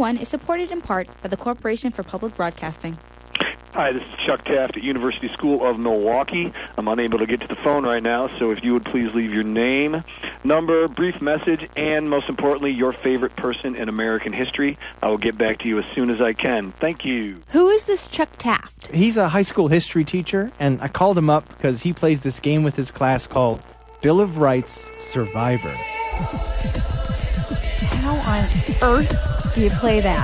101 is supported in part by the Corporation for Public Broadcasting. Hi, this is Chuck Taft at University School of Milwaukee. I'm unable to get to the phone right now, so if you would please leave your name, number, brief message, and most importantly, your favorite person in American history, I will get back to you as soon as I can. Thank you. Who is this Chuck Taft? He's a high school history teacher, and I called him up because he plays this game with his class called Bill of Rights Survivor. How on earth do you play that?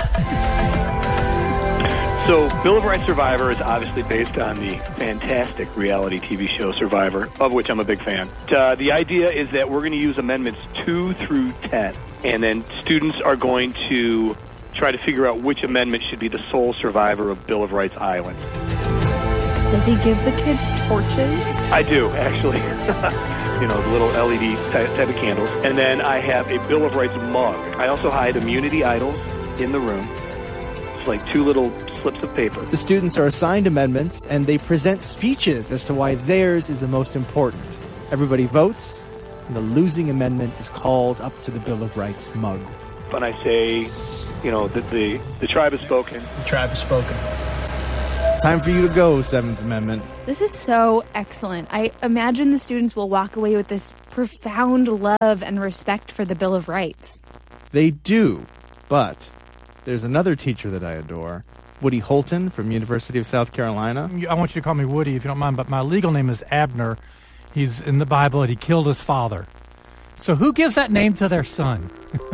So, Bill of Rights Survivor is obviously based on the fantastic reality TV show Survivor, of which I'm a big fan. The idea is that we're going to use Amendments 2 through 10, and then students are going to try to figure out which amendment should be the sole survivor of Bill of Rights Island. Does he give the kids torches? I do, actually. You know, the little LED type of candles. And then I have a Bill of Rights mug. I also hide immunity idols in the room. It's like two little slips of paper. The students are assigned amendments, and they present speeches as to why theirs is the most important. Everybody votes, and the losing amendment is called up to the Bill of Rights mug. And I say, you know, that the tribe has spoken. The tribe has spoken. It's time for you to go, Seventh Amendment. This is so excellent. I imagine the students will walk away with this profound love and respect for the Bill of Rights. They do, but there's another teacher that I adore, Woody Holton from University of South Carolina. I want you to call me Woody if you don't mind, but my legal name is Abner. He's in the Bible and he killed his father. So who gives that name to their son?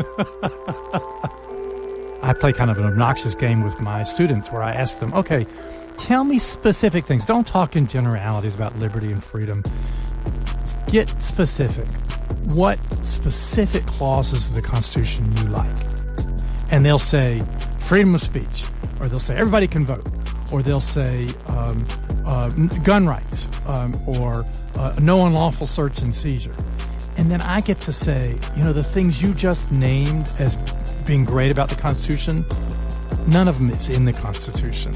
I play kind of an obnoxious game with my students where I ask them, okay, tell me specific things. Don't talk in generalities about liberty and freedom. Get specific. What specific clauses of the Constitution you like? And they'll say freedom of speech, or they'll say everybody can vote, or they'll say gun rights, or no unlawful search and seizure. And then I get to say, you know, the things you just named as being great about the Constitution, none of them is in the Constitution.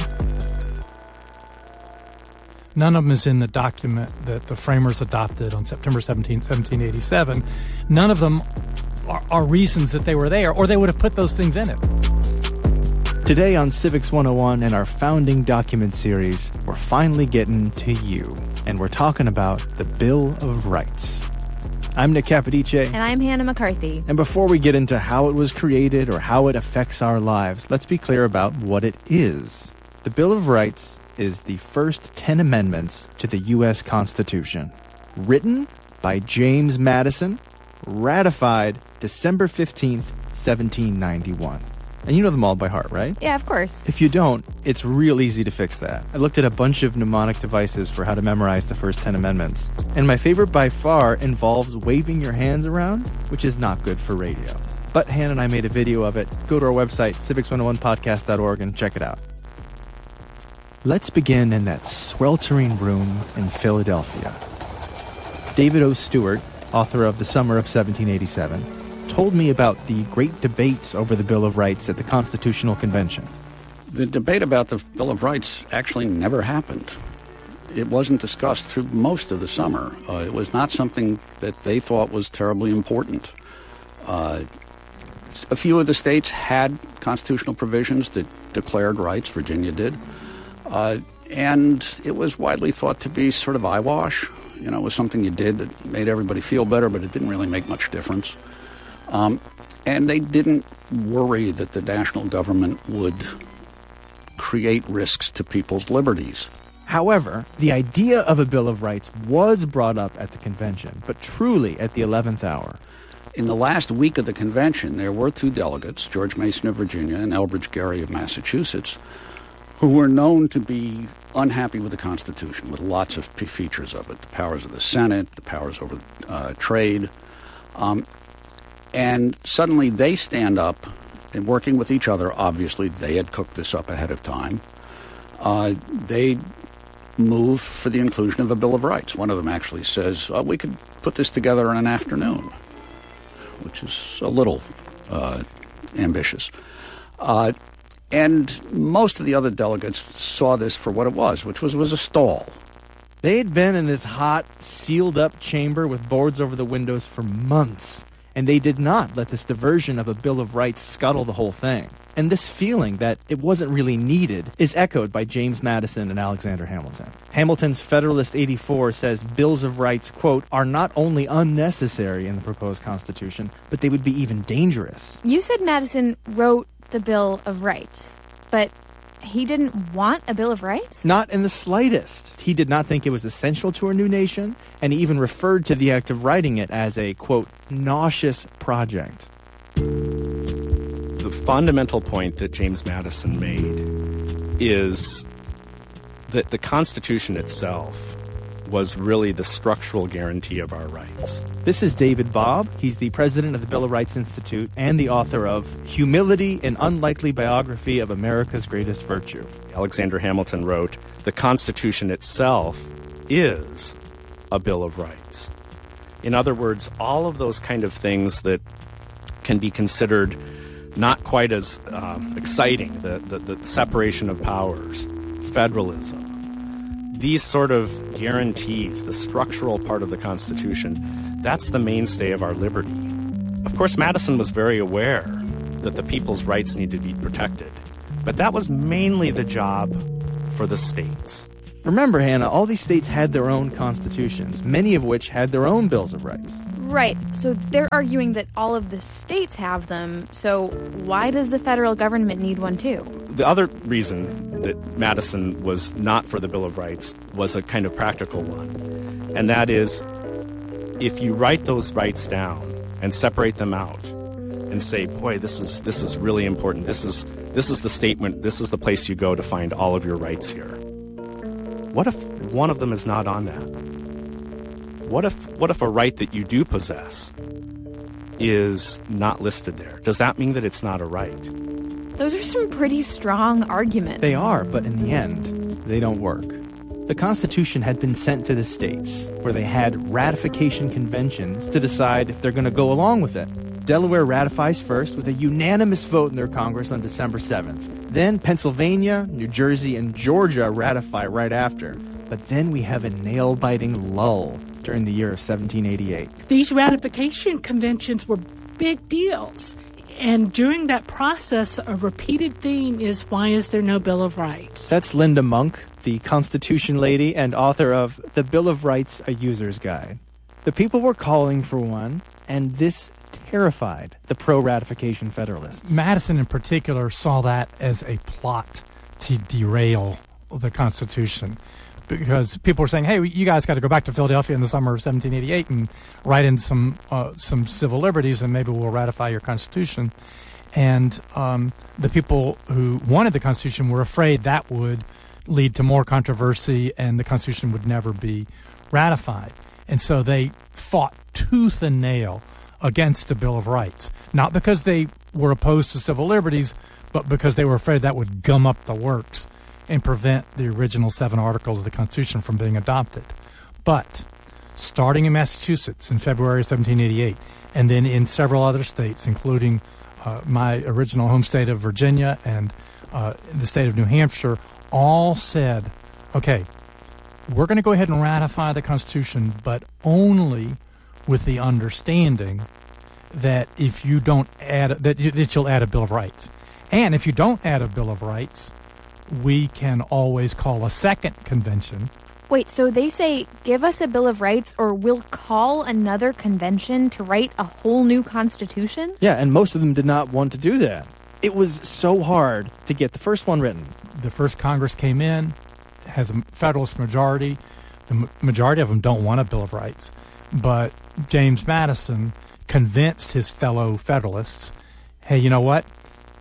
None of them is in the document that the framers adopted on September 17, 1787. None of them are reasons that they were there, or they would have put those things in it. Today on Civics 101 and our Founding Document series, we're finally getting to you, and we're talking about the Bill of Rights. I'm Nick Capodice. And I'm Hannah McCarthy. And before we get into how it was created or how it affects our lives, let's be clear about what it is. The Bill of Rights is the first 10 amendments to the U.S. Constitution, written by James Madison, ratified December 15th, 1791. And you know them all by heart, right? Yeah, of course. If you don't, it's real easy to fix that. I looked at a bunch of mnemonic devices for how to memorize the first 10 amendments. And my favorite by far involves waving your hands around, which is not good for radio. But Hannah and I made a video of it. Go to our website, civics101podcast.org, and check it out. Let's begin in that sweltering room in Philadelphia. David O. Stewart, author of The Summer of 1787, told me about the great debates over the Bill of Rights at the Constitutional Convention. The debate about the Bill of Rights actually never happened. It wasn't discussed through most of the summer. It was not something that they thought was terribly important. A few of the states had constitutional provisions that declared rights. Virginia did. And it was widely thought to be sort of eyewash. You know, it was something you did that made everybody feel better, but it didn't really make much difference. And they didn't worry that the national government would create risks to people's liberties. However, the idea of a Bill of Rights was brought up at the convention, but truly at the 11th hour. In the last week of the convention, there were two delegates, George Mason of Virginia and Elbridge Gerry of Massachusetts, who were known to be unhappy with the Constitution, with lots of features of it, the powers of the Senate, the powers over trade. And suddenly they stand up, and working with each other, obviously they had cooked this up ahead of time, they move for the inclusion of a Bill of Rights. One of them actually says, we could put this together in an afternoon, which is a little ambitious. And most of the other delegates saw this for what it was, which was a stall. They had been in this hot, sealed-up chamber with boards over the windows for months, And they did not let this diversion of a Bill of Rights scuttle the whole thing. And this feeling that it wasn't really needed is echoed by James Madison and Alexander Hamilton. Hamilton's Federalist 84 says bills of rights, quote, are not only unnecessary in the proposed Constitution, but they would be even dangerous. You said Madison wrote the Bill of Rights, but he didn't want a Bill of Rights? Not in the slightest. He did not think it was essential to our new nation, and he even referred to the act of writing it as a, quote, nauseous project. The fundamental point that James Madison made is that the Constitution itself was really the structural guarantee of our rights. This is David Bobb. He's the president of the Bill of Rights Institute and the author of Humility, an Unlikely Biography of America's Greatest Virtue. Alexander Hamilton wrote, the Constitution itself is a Bill of Rights. In other words, all of those kind of things that can be considered not quite as exciting, the separation of powers, federalism, these sort of guarantees, the structural part of the Constitution, that's the mainstay of our liberty. Of course, Madison was very aware that the people's rights need to be protected, but that was mainly the job for the states. Remember, Hannah, all these states had their own constitutions, many of which had their own bills of rights. Right. So they're arguing that all of the states have them, so why does the federal government need one too? The other reason that Madison was not for the Bill of Rights was a kind of practical one, and that is, if you write those rights down and separate them out and say, boy, this is really important, this is the statement, this is the place you go to find all of your rights here. What if one of them is not on that? What if a right that you do possess is not listed there? Does that mean that it's not a right? Those are some pretty strong arguments. They are, but in the end, they don't work. The Constitution had been sent to the states, where they had ratification conventions to decide if they're going to go along with it. Delaware ratifies first with a unanimous vote in their Congress on December 7th. Then Pennsylvania, New Jersey, and Georgia ratify right after. But then we have a nail-biting lull during the year of 1788. These ratification conventions were big deals. And during that process, a repeated theme is, why is there no Bill of Rights? That's Linda Monk, the Constitution lady and author of The Bill of Rights, A User's Guide. The people were calling for one, and this terrified the pro-ratification Federalists. Madison in particular saw that as a plot to derail the Constitution, because people were saying, hey, you guys got to go back to Philadelphia in the summer of 1788 and write in some civil liberties, and maybe we'll ratify your Constitution. And the people who wanted the Constitution were afraid that would lead to more controversy and the Constitution would never be ratified. And so they fought tooth and nail against the Bill of Rights, not because they were opposed to civil liberties, but because they were afraid that would gum up the works and prevent the original 7 articles of the Constitution from being adopted. But starting in Massachusetts in February of 1788, and then in several other states, including my original home state of Virginia and the state of New Hampshire, all said, okay, we're going to go ahead and ratify the Constitution, but only with the understanding that if you don't add, that you'll add a Bill of Rights. And if you don't add a Bill of Rights, we can always call a second convention. Wait, so they say, give us a Bill of Rights or we'll call another convention to write a whole new constitution? Yeah, and most of them did not want to do that. It was so hard to get the first one written. The first Congress came in, has a Federalist majority. The majority of them don't want a Bill of Rights. But James Madison convinced his fellow Federalists, hey, you know what?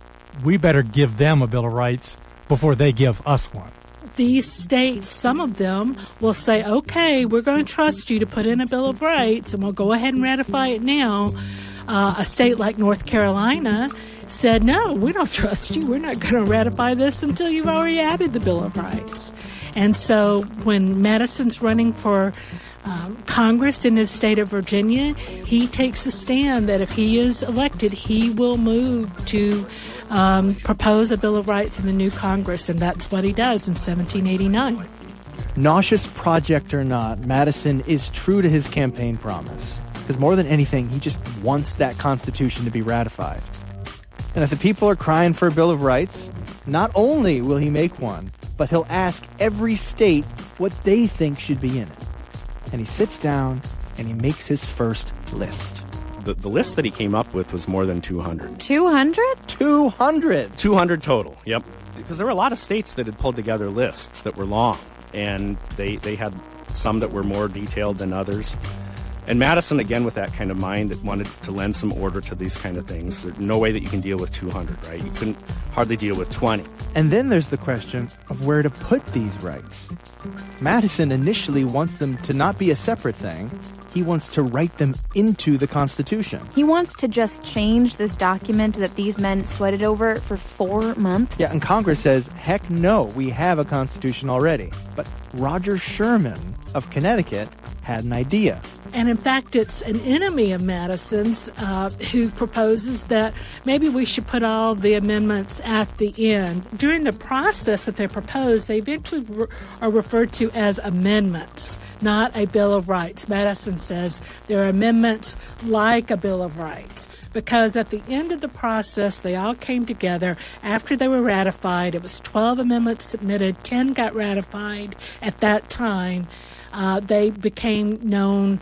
We better give them a Bill of Rights before they give us one. These states, some of them, will say, okay, we're going to trust you to put in a Bill of Rights, and we'll go ahead and ratify it now. A state like North Carolina said, no, we don't trust you. We're not going to ratify this until you've already added the Bill of Rights. And so when Madison's running for Congress in his state of Virginia, he takes a stand that if he is elected, he will move to propose a Bill of Rights in the new Congress, and that's what he does in 1789. Nauseous project or not, Madison is true to his campaign promise. because more than anything, he just wants that Constitution to be ratified. And if the people are crying for a Bill of Rights, not only will he make one, but he'll ask every state what they think should be in it. And he sits down and he makes his first list. The list that he came up with was more than 200. 200? 200! 200 total, yep. Because there were a lot of states that had pulled together lists that were long, and they had some that were more detailed than others. And Madison, again, with that kind of mind, wanted to lend some order to these kind of things. There's no way that you can deal with 200, right? You couldn't hardly deal with 20. And then there's the question of where to put these rights. Madison initially wants them to not be a separate thing. He wants to write them into the Constitution. He wants to just change this document that these men sweated over for 4 months? Yeah, and Congress says, heck no, we have a Constitution already. But Roger Sherman of Connecticut had an idea. And in fact, it's an enemy of Madison's who proposes that maybe we should put all the amendments at the end. During the process that they propose, they eventually are referred to as amendments, not a Bill of Rights. Madison says there are amendments like a Bill of Rights, because at the end of the process, they all came together after they were ratified. It was 12 amendments submitted, 10 got ratified at that time. They became known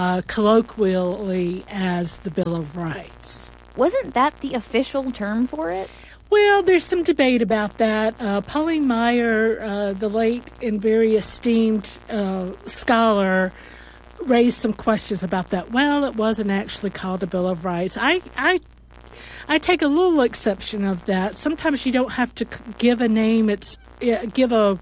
colloquially as the Bill of Rights. Wasn't that the official term for it? Well, there's some debate about that. Pauline Maier, the late and very esteemed scholar, raised some questions about that. Well, it wasn't actually called a Bill of Rights. I take a little exception of that. Sometimes you don't have to give a name. Give a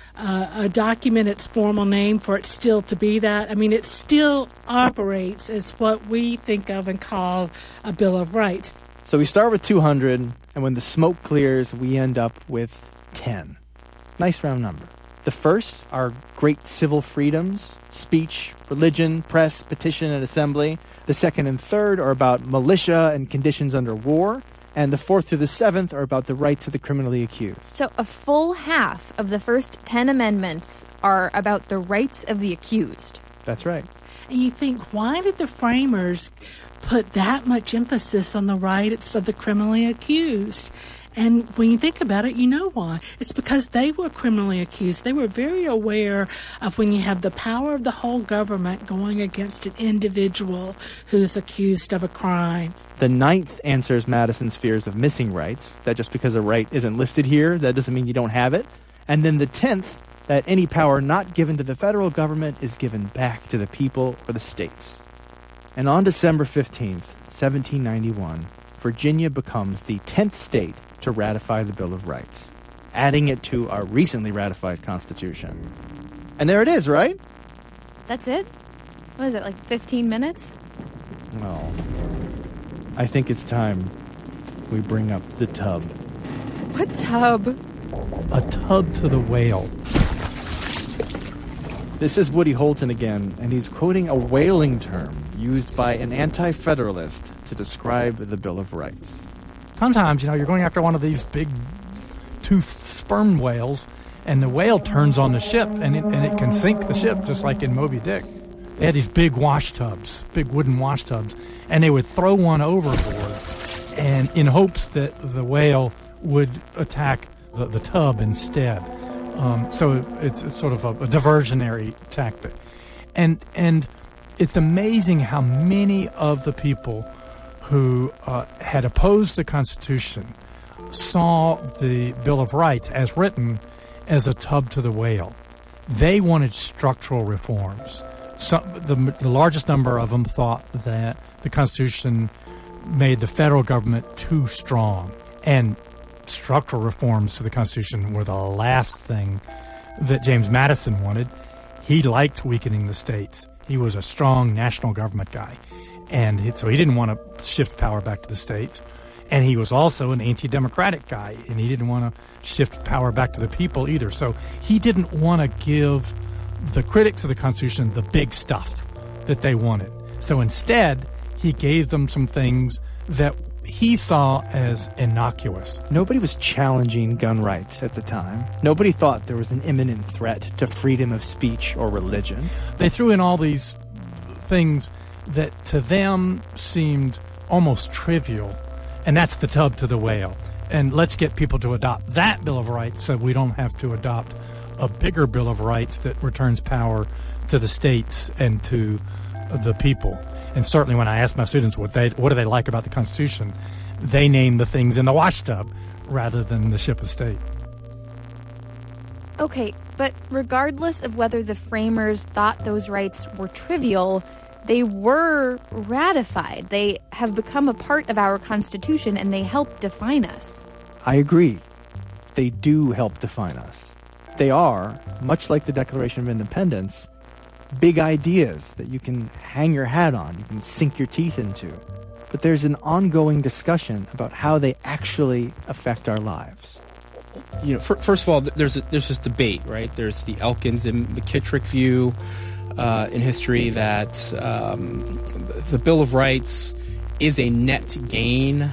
document its formal name for it still to be that. I mean, it still operates as what we think of and call a Bill of Rights. So we start with 200, and when the smoke clears, we end up with 10. Nice round number. The first are great civil freedoms, speech, religion, press, petition, and assembly. The second and third are about militia and conditions under war. And the fourth through the seventh are about the rights of the criminally accused. So a full half of the first 10 amendments are about the rights of the accused. That's right. And you think, why did the framers put that much emphasis on the rights of the criminally accused? And when you think about it, you know why. It's because they were criminally accused. They were very aware of when you have the power of the whole government going against an individual who's accused of a crime. The ninth answers Madison's fears of missing rights, that just because a right isn't listed here, that doesn't mean you don't have it. And then the 10th, that any power not given to the federal government is given back to the people or the states. And on December 15th, 1791, Virginia becomes the 10th state to ratify the Bill of Rights, adding it to our recently ratified Constitution. And there it is, right? That's it? What is it, like 15 minutes? Well, I think it's time we bring up the tub. What tub? A tub to the whale. This is Woody Holton again, and he's quoting a whaling term used by an anti-federalist to describe the Bill of Rights. Sometimes, you're going after one of these big toothed sperm whales, and the whale turns on the ship, and it can sink the ship, just like in Moby Dick. They had these big wash tubs, big wooden wash tubs, and they would throw one overboard, and in hopes that the whale would attack the tub instead. So it's sort of a diversionary tactic. And it's amazing how many of the people who had opposed the Constitution saw the Bill of Rights as written as a tub to the whale. They wanted structural reforms. The largest number of them thought that the Constitution made the federal government too strong. And structural reforms to the Constitution were the last thing that James Madison wanted. He liked weakening the states. He was a strong national government guy. And so he didn't want to shift power back to the states. And he was also an anti-democratic guy, and he didn't want to shift power back to the people either. So he didn't want to give the critics of the Constitution the big stuff that they wanted. So instead, he gave them some things that he saw as innocuous. Nobody was challenging gun rights at the time. Nobody thought there was an imminent threat to freedom of speech or religion. They threw in all these things that to them seemed almost trivial, and that's the tub to the whale. And let's get people to adopt that Bill of Rights so we don't have to adopt a bigger Bill of Rights that returns power to the states and to the people. And certainly when I ask my students what do they like about the Constitution, they name the things in the washtub rather than the ship of state. Okay, but regardless of whether the framers thought those rights were trivial, they were ratified. They have become a part of our Constitution, and they help define us. I agree. They do help define us. They are, much like the Declaration of Independence, big ideas that you can hang your hat on, you can sink your teeth into. But there's an ongoing discussion about how they actually affect our lives. You know, first of all, there's this debate, right? There's the Elkins and McKittrick view in history that the Bill of Rights is a net gain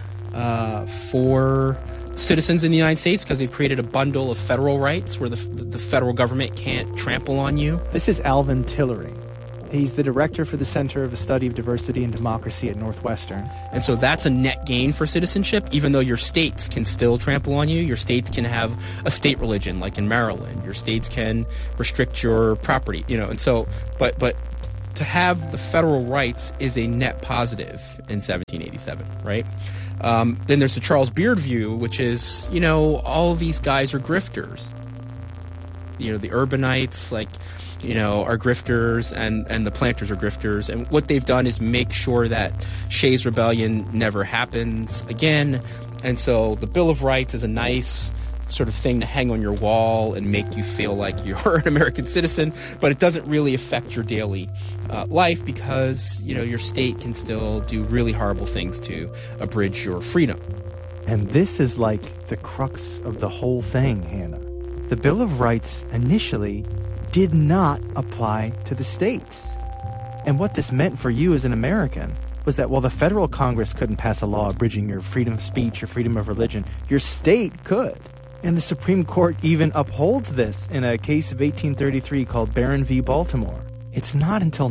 for citizens in the United States because they've created a bundle of federal rights where the federal government can't trample on you. This is Alvin Tillery. He's the director for the Center of the Study of Diversity and Democracy at Northwestern. And so that's a net gain for citizenship, even though your states can still trample on you. Your states can have a state religion, like in Maryland. Your states can restrict your property, you know. And so, but to have the federal rights is a net positive in 1787, right? Then there's the Charles Beard view, which is, you know, all of these guys are grifters. You know, the urbanites, like, you know, are grifters, and the planters are grifters. And what they've done is make sure that Shays' Rebellion never happens again. And so the Bill of Rights is a nice sort of thing to hang on your wall and make you feel like you're an American citizen, but it doesn't really affect your daily life because, you know, your state can still do really horrible things to abridge your freedom. And this is like the crux of the whole thing, Hannah. The Bill of Rights initially did not apply to the states. And what this meant for you as an American was that while the federal Congress couldn't pass a law abridging your freedom of speech or freedom of religion, your state could. And the Supreme Court even upholds this in a case of 1833 called Barron v. Baltimore. It's not until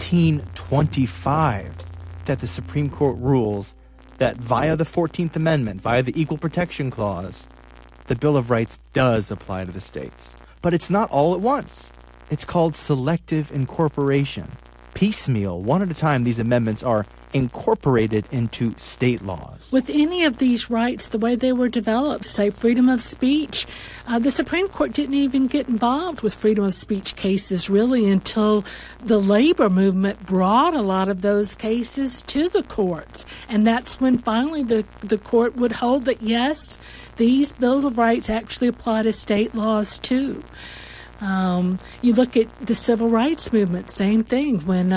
1925 that the Supreme Court rules that via the 14th Amendment, via the Equal Protection Clause, the Bill of Rights does apply to the states. But it's not all at once. It's called selective incorporation. Piecemeal, one at a time, these amendments are incorporated into state laws. With any of these rights, the way they were developed, say freedom of speech, the Supreme Court didn't even get involved with freedom of speech cases really until the labor movement brought a lot of those cases to the courts. And that's when finally the court would hold that, yes, these Bills of Rights actually apply to state laws too. You look at the civil rights movement, same thing. When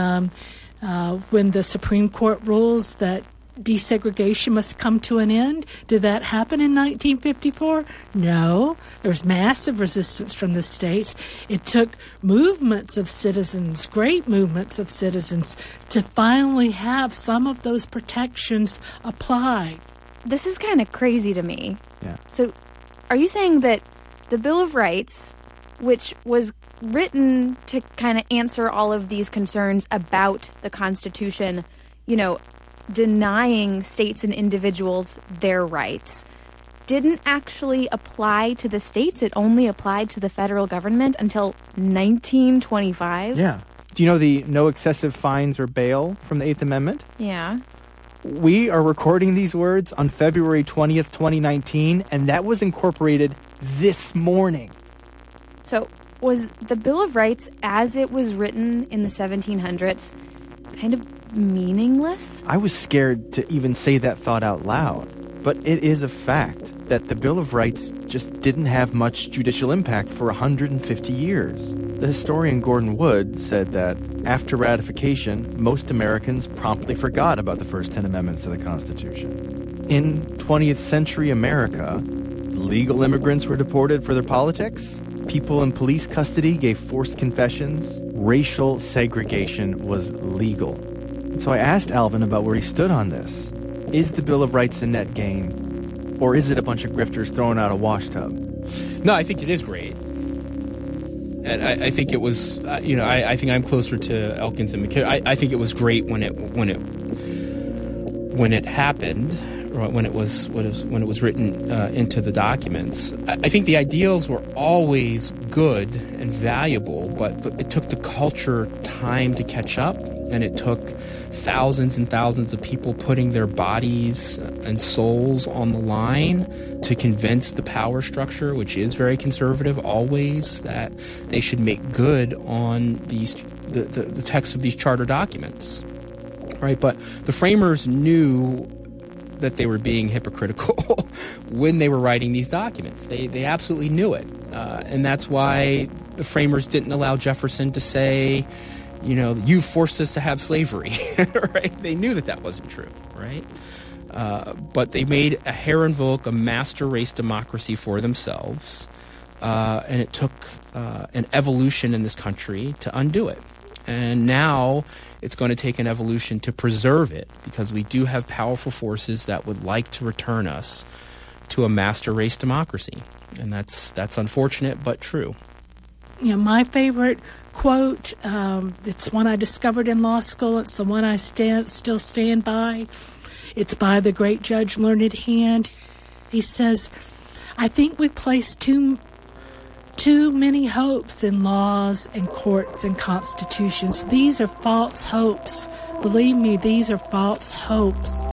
the Supreme Court rules that desegregation must come to an end, did that happen in 1954? No. There was massive resistance from the states. It took movements of citizens, great movements of citizens, to finally have some of those protections applied. This is kind of crazy to me. Yeah. So are you saying that the Bill of Rights, which was written to kind of answer all of these concerns about the Constitution, you know, denying states and individuals their rights, didn't actually apply to the states? It only applied to the federal government until 1925? Yeah. Do you know the no excessive fines or bail from the Eighth Amendment? Yeah. We are recording these words on February 20th, 2019, and that was incorporated this morning. So was the Bill of Rights, as it was written in the 1700s, kind of meaningless? I was scared to even say that thought out loud, but it is a fact that the Bill of Rights just didn't have much judicial impact for 150 years. The historian Gordon Wood said that after ratification, most Americans promptly forgot about the first 10 amendments to the Constitution. In 20th century America, legal immigrants were deported for their politics. People in police custody gave forced confessions. Racial segregation was legal. So I asked Alvin about where he stood on this. Is the Bill of Rights a net gain? Or is it a bunch of grifters throwing out a washtub? No, I think it is great. And I think it was, I think I'm closer to Elkins and McKay. I think it was great when it happened, or when it was written into the documents. I think the ideals were always good and valuable, but it took the culture time to catch up, and it took thousands and thousands of people putting their bodies and souls on the line to convince the power structure, which is very conservative always, that they should make good on the text of these charter documents. Right? But the framers knew that they were being hypocritical when they were writing these documents. They absolutely knew it. And that's why the framers didn't allow Jefferson to say, you forced us to have slavery, right? They knew that wasn't true, right? But they made a Herrenvolk, a master race democracy for themselves, and it took an evolution in this country to undo it. And now it's going to take an evolution to preserve it, because we do have powerful forces that would like to return us to a master race democracy. And that's unfortunate, but true. My favorite quote, it's one I discovered in law school. It's the one I still stand by. It's by the great Judge Learned Hand. He says, "I think we place too many hopes in laws and courts and constitutions. These are false hopes. Believe me, these are false hopes.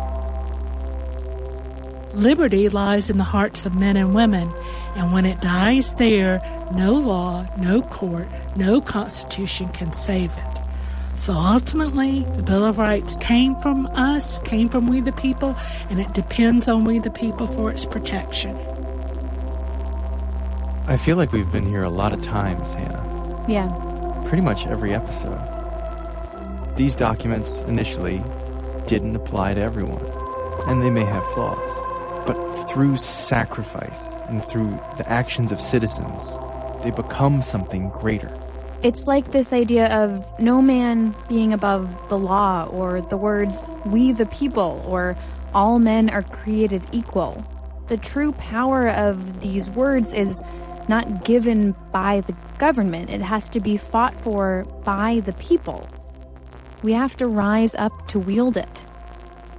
Liberty lies in the hearts of men and women, and when it dies there, no law, no court, no constitution can save it. So ultimately, the Bill of Rights came from us, came from we the people, and it depends on we the people for its protection." I feel like we've been here a lot of times, Hannah. Yeah. Pretty much every episode. These documents initially didn't apply to everyone, and they may have flaws. But through sacrifice and through the actions of citizens, they become something greater. It's like this idea of no man being above the law, or the words, "we the people," or "all men are created equal." The true power of these words is not given by the government. It has to be fought for by the people. We have to rise up to wield it.